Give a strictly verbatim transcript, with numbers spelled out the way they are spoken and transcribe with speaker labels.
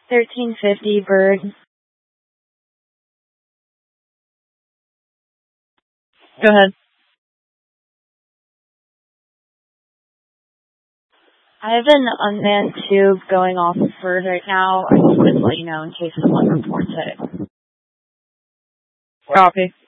Speaker 1: thirteen fifty Bird. Go ahead. I have an unmanned tube going off of Bird right now. I just wanted to let you know in case someone reports it. Copy.